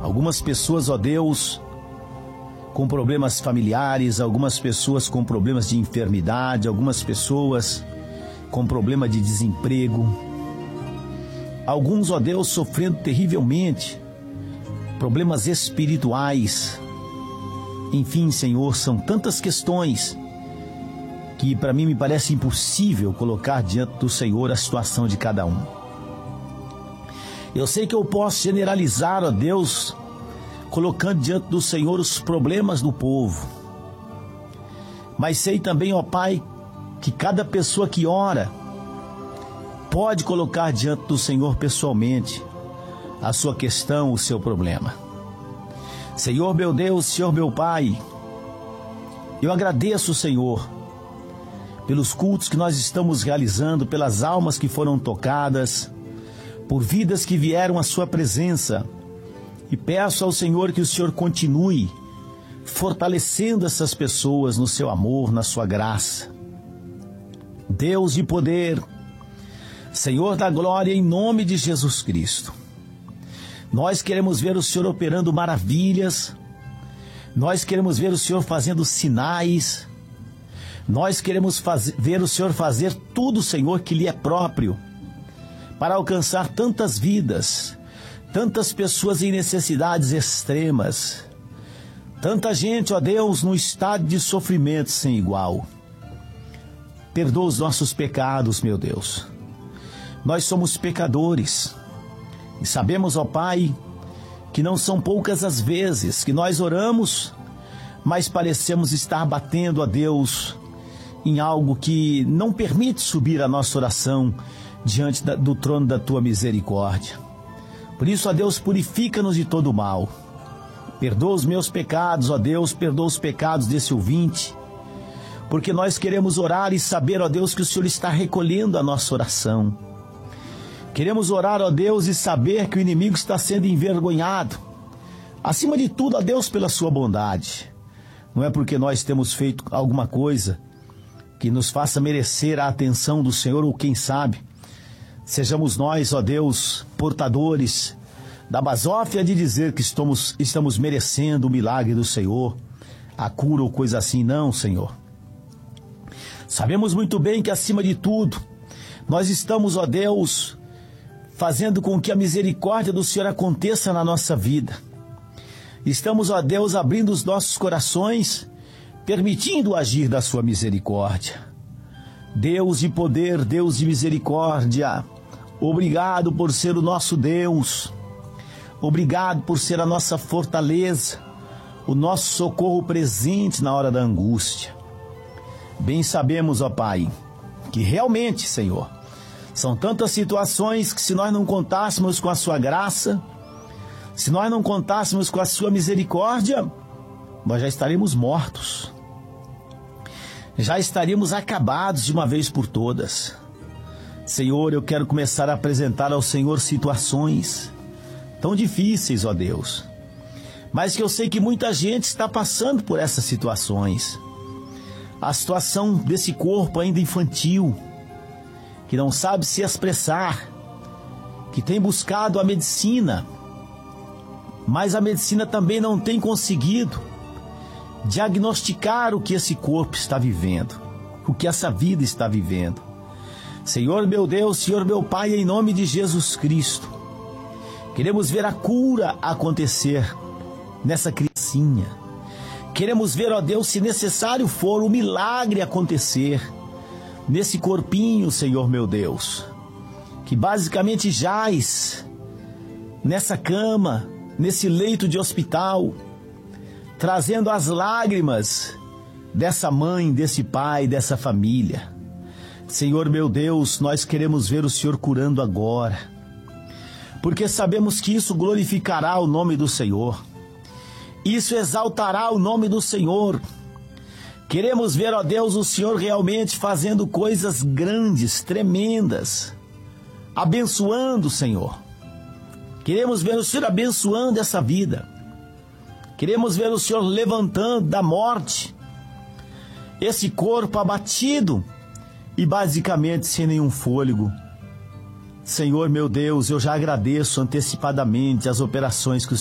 Algumas pessoas, ó Deus, com problemas familiares, algumas pessoas com problemas de enfermidade, algumas pessoas com problema de desemprego. Alguns, ó Deus, sofrendo terrivelmente, problemas espirituais. Enfim, Senhor, são tantas questões que para mim me parece impossível colocar diante do Senhor a situação de cada um. Eu sei que eu posso generalizar, ó Deus, colocando diante do Senhor os problemas do povo. Mas sei também, ó Pai, que cada pessoa que ora pode colocar diante do Senhor pessoalmente a sua questão, o seu problema. Senhor meu Deus, Senhor meu Pai, eu agradeço, Senhor, pelos cultos que nós estamos realizando, pelas almas que foram tocadas, por vidas que vieram à sua presença, e peço ao Senhor que o Senhor continue fortalecendo essas pessoas no seu amor, na sua graça. Deus de poder, Senhor da glória, em nome de Jesus Cristo, nós queremos ver o Senhor operando maravilhas, nós queremos ver o Senhor fazendo sinais, nós queremos ver o Senhor fazer tudo, Senhor, que lhe é próprio, para alcançar tantas vidas, tantas pessoas em necessidades extremas, tanta gente, ó Deus, num estado de sofrimento sem igual. Perdoa os nossos pecados, meu Deus. Nós somos pecadores e sabemos, ó Pai, que não são poucas as vezes que nós oramos, mas parecemos estar batendo a Deus em algo que não permite subir a nossa oração diante do trono da Tua misericórdia. Por isso, ó Deus, purifica-nos de todo o mal. Perdoa os meus pecados, ó Deus, perdoa os pecados desse ouvinte, porque nós queremos orar e saber, ó Deus, que o Senhor está recolhendo a nossa oração. Queremos orar, ó Deus, e saber que o inimigo está sendo envergonhado. Acima de tudo, ó Deus, pela sua bondade. Não é porque nós temos feito alguma coisa que nos faça merecer a atenção do Senhor, ou quem sabe, sejamos nós, ó Deus, portadores da basófia de dizer que estamos merecendo o milagre do Senhor, a cura ou coisa assim. Não, Senhor. Sabemos muito bem que, acima de tudo, nós estamos, ó Deus, fazendo com que a misericórdia do Senhor aconteça na nossa vida. Estamos, ó Deus, abrindo os nossos corações, permitindo o agir da sua misericórdia. Deus de poder, Deus de misericórdia, obrigado por ser o nosso Deus, obrigado por ser a nossa fortaleza, o nosso socorro presente na hora da angústia. Bem sabemos, ó Pai, que realmente, Senhor, são tantas situações que, se nós não contássemos com a sua graça, se nós não contássemos com a sua misericórdia, nós já estaríamos mortos. Já estaríamos acabados de uma vez por todas. Senhor, eu quero começar a apresentar ao Senhor situações tão difíceis, ó Deus, mas que eu sei que muita gente está passando por essas situações. A situação desse corpo ainda infantil, que não sabe se expressar, que tem buscado a medicina, mas a medicina também não tem conseguido diagnosticar o que esse corpo está vivendo, o que essa vida está vivendo. Senhor meu Deus, Senhor meu Pai, em nome de Jesus Cristo, queremos ver a cura acontecer nessa criancinha. Queremos ver, ó Deus, se necessário for, o milagre acontecer nesse corpinho, Senhor meu Deus, que basicamente jaz nessa cama, nesse leito de hospital, trazendo as lágrimas dessa mãe, desse pai, dessa família. Senhor meu Deus, nós queremos ver o Senhor curando agora, porque sabemos que isso glorificará o nome do Senhor, isso exaltará o nome do Senhor. Queremos ver, ó Deus, o Senhor realmente fazendo coisas grandes, tremendas, abençoando, Senhor. Queremos ver o Senhor abençoando essa vida. Queremos ver o Senhor levantando da morte esse corpo abatido e basicamente sem nenhum fôlego. Senhor meu Deus, eu já agradeço antecipadamente as operações que o